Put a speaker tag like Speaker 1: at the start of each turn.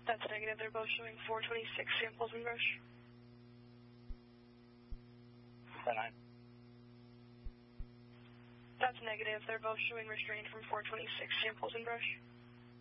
Speaker 1: That's negative. They're both showing 426 samples in brush.
Speaker 2: 49.
Speaker 1: That's negative. They're both showing restrained from 426 samples in brush.